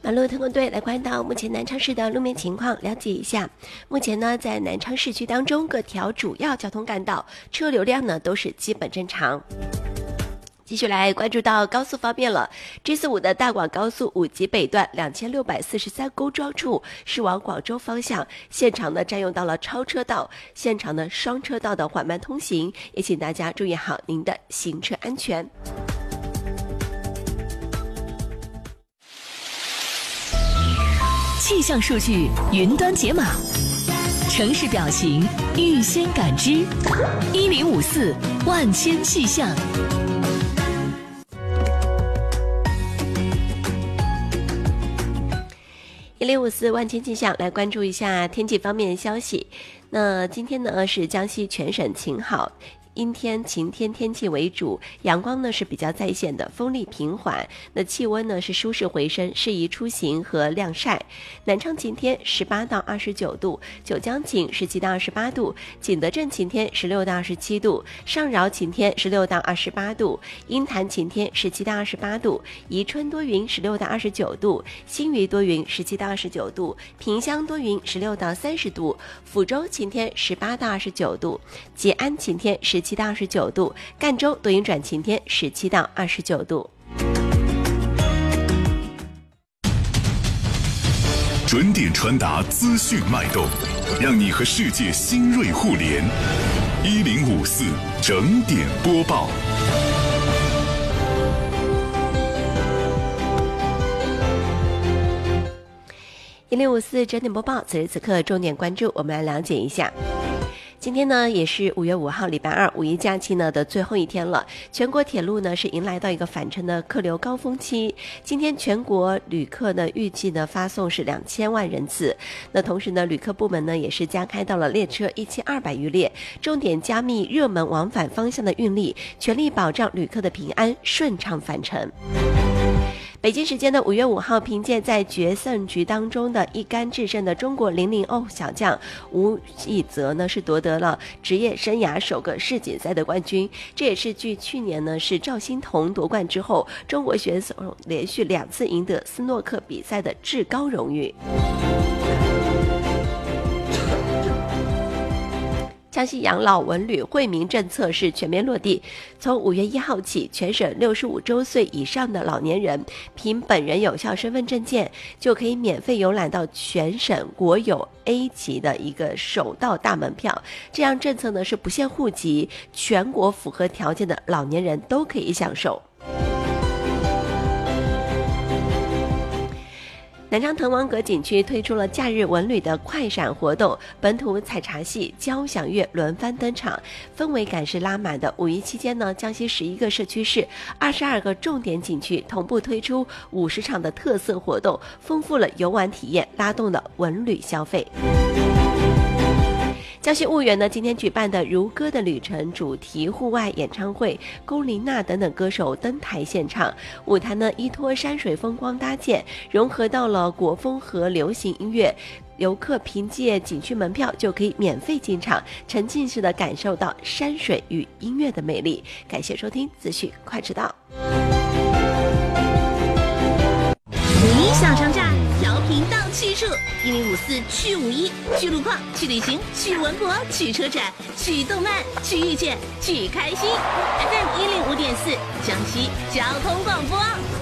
马路特工队来关到目前南昌市的路面情况，了解一下。目前呢，在南昌市区当中，各条主要交通干道车流量呢都是基本正常。继续来关注到高速方面了 ，G45 的大广高速5级北段2643公庄处是往广州方向，现场呢占用到了超车道，现场呢双车道的缓慢通行，也请大家注意好您的行车安全。 气象数据云端解码，城市表情预先感知，1054万千气象。 1054万千气象来关注一下天气方面的消息。那今天呢是江西全省晴好。阴天晴天天气为主，阳光呢是比较在线的，风力平缓，那气温呢是舒适回升，适宜出行和晾晒。南昌晴天18到29度，九江晴17到28度，景德镇晴天16到27度，上饶晴天16到28度，鹰潭晴天17到28度，宜春多云16到29度，新余多云17到29度，萍乡多云16到30度，抚州晴天18到29度，吉安晴天17到29度，赣州多云转晴天17到29度。 准点传达资讯脉动，让你和世界新锐互联。1054整点播报。 1054整点播报，此时此刻重点关注，我们来了解一下。今天呢，也是5月5号礼拜二，五一假期呢的最后一天了。全国铁路呢是迎来到一个返程的客流高峰期。今天全国旅客呢预计呢发送是2000万人次。那同时呢，旅客部门呢也是加开到了列车1200余列，重点加密热门往返方向的运力，全力保障旅客的平安顺畅返程。北京时间的5月5号，凭借在决胜局当中的一杆制胜的中国00小将吴以泽呢，是夺得了职业生涯首个世锦赛的冠军。这也是继去年呢是赵心童夺冠之后，中国选手连续2次赢得斯诺克比赛的至高荣誉。江西养老文旅惠民政策是全面落地，从5月1号起，全省65周岁以上的老年人凭本人有效身份证件，就可以免费游览到全省国有 A 级的一个首道大门票。这样政策呢是不限户籍，全国符合条件的老年人都可以享受。南昌滕王阁景区推出了假日文旅的快闪活动，本土采茶戏、交响乐轮番登场，氛围感是拉满的。五一期间呢，江西11个社区市、22个重点景区同步推出50场的特色活动，丰富了游玩体验，拉动了文旅消费。江西婺源呢，今天举办的如歌的旅程主题户外演唱会，龚琳娜等等歌手登台献唱，舞台呢依托山水风光搭建，融合到了国风和流行音乐，游客凭借景区门票就可以免费进场，沉浸式的感受到山水与音乐的魅力。感谢收听资讯快知道。 理想商站调频到去处，1054去51，去路况，去旅行，去文博，去车展，去动漫，去遇见，去开心。FM105.4，江西交通广播。